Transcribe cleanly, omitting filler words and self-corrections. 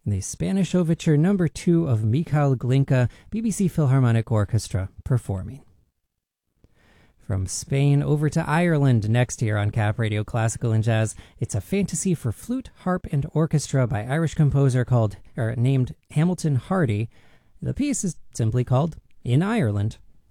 the Spanish Overture Number 2 of Mikhail Glinka, BBC Philharmonic Orchestra, performing. From Spain over to Ireland next here on Cap Radio Classical and Jazz. It's a fantasy for flute, harp, and orchestra by Irish composer named Hamilton Hardy. The piece is simply called In Ireland.